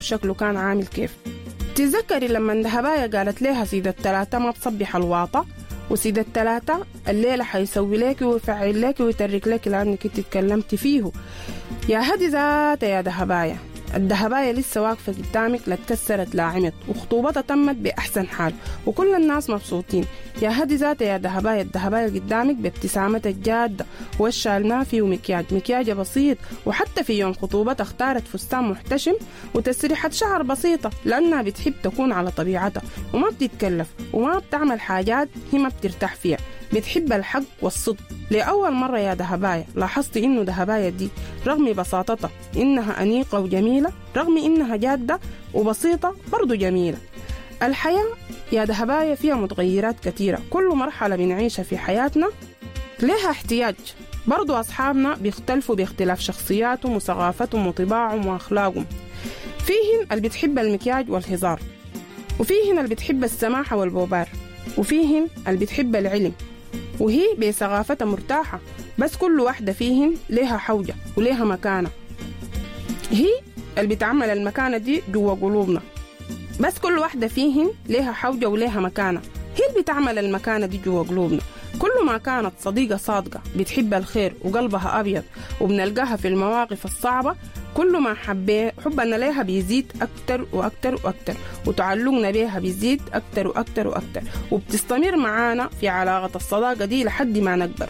شكله كان عامل كيف. تتذكري لما دهبايا قالت لها سيدة الثلاثة ما تصبح الواطة، وسيدة الثلاثة الليلة حيسوي لك ويفعل لك ويترك لك لأنك انت تكلمتي فيه. يا هدي ذات يا دهبايا، الدهباية لسه واقفة قدامك، لا اتكسرت لا عمت، وخطوبتها تمت بأحسن حال وكل الناس مبسوطين. يا هدي ذات يا دهبايا، الدهباية قدامك بابتسامتها الجادة، وشال ما فيه مكياج بسيط، وحتى في يوم خطوبتها اختارت فستان محتشم وتسريحة شعر بسيطة لأنها بتحب تكون على طبيعتها وما بتتكلف وما بتعمل حاجات هي ما بترتاح فيها، بتحب الحق والصدق. لأول مرة يا دهبايا لاحظتي إنه دهبايا دي رغم بساطتها إنها أنيقة وجميلة، رغم إنها جادة وبسيطة برضو جميلة. الحياة يا دهبايا فيها متغيرات كثيرة، كل مرحلة بنعيشها في حياتنا لها احتياج. برضو أصحابنا بيختلفوا باختلاف شخصياتهم وثقافتهم وطباعهم وأخلاقهم. فيهن اللي بتحب المكياج والهزار، وفيهن اللي بتحب السماحة والبوبار، وفيهن اللي بتحب العلم وهي بثقافتها مرتاحة. بس كل واحدة فيهن لها حوجة ولها مكانة، هي اللي بتعمل المكانة دي جوا قلوبنا. بس كل واحدة فيهن لها حوجة ولها مكانة، هي اللي بتعمل المكانة دي جوا قلوبنا. كل ما كانت صديقة صادقة بتحب الخير وقلبها أبيض وبنلقاها في المواقف الصعبة، كل ما حبنا لها بيزيد أكتر وأكتر وأكتر، وتعلقنا بيها بيزيد أكتر وأكتر وأكتر، وبتستمر معانا في علاقة الصداقة دي لحد ما نكبر.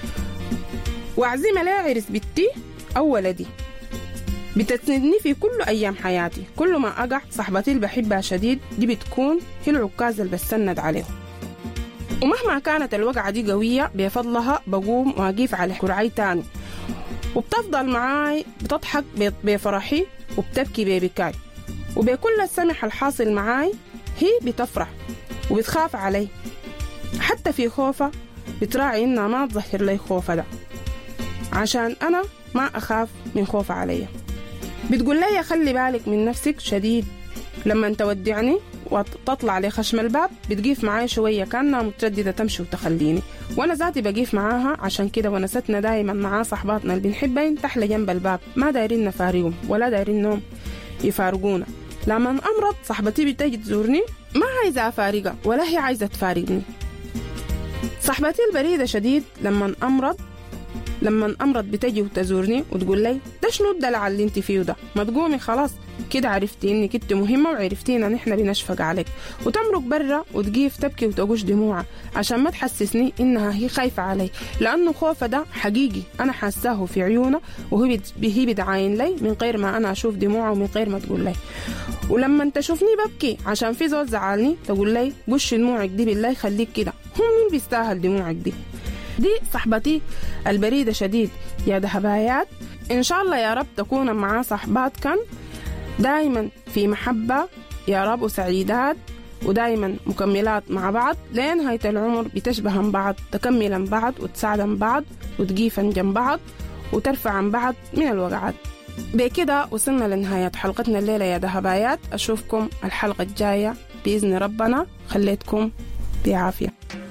وعزيمة لا عرس بنتي أو ولدي بتسندني في كل أيام حياتي، كل ما أقع صاحبتي اللي بحبها شديد دي بتكون هي العكاز اللي بستند عليه. ومهما كانت الوقعة دي قوية بفضلها بقوم واقف على كرعي تاني، وبتفضل معاي بتضحك بفرحي وبتبكي ببكاي، وبكل السمح الحاصل معاي هي بتفرح وبتخاف علي، حتى في خوفة بتراعي إنها ما تظهر لي خوفة ده عشان أنا ما أخاف من خوف علي. بتقول لي خلي بالك من نفسك شديد، لما تودعني وتطلع لخشم الباب بتقيف معاي شوية كأنها مترددة تمشي وتخليني، وأنا ذاتي بقيف معاها. عشان كده ونستنا دايما مع صحباتنا اللي بنحبين تحلى جنب الباب، ما دايرين نفارقهم ولا دايرينهم يفارقونا. لما أمرض صاحبتي بتجي تزورني ما عايزة أفارقها ولا هي عايزة تفارقني. صاحبتي البريدة شديد لما أمرض بتجي وتزورني وتقول لي ده شنو الدلع اللي انت فيه ده، ما تقومي خلاص كده عرفتي انك انت مهمة وعرفتينا نحن بنشفق عليك، وتمرق برا وتقيف تبكي وتقوش دموعها عشان ما تحسسني انها هي خايفة علي، لانه خوفة ده حقيقي انا حاساه في عيونها، وهي بتعاين لي من غير ما انا اشوف دموعها ومن غير ما تقول لي. ولما انت تشوفني ببكي عشان في زول زعلني تقول لي قش دموعك دي بالله خليك كده، هم مين بيستاهل دموعك دي؟ دي صحبتي البريدة شديد يا دهبايات. إن شاء الله يا رب تكون مع صحبات كان دايما في محبة يا رب وسعيدات، ودايما مكملات مع بعض لنهاية العمر، بتشبهن بعض تكملن بعض وتساعدن بعض وتقيفن جنب بعض وترفعن بعض من الوقعات. بكده وصلنا لنهاية حلقتنا الليلة يا دهبايات. أشوفكم الحلقة الجاية بإذن ربنا، خليتكم بعافية.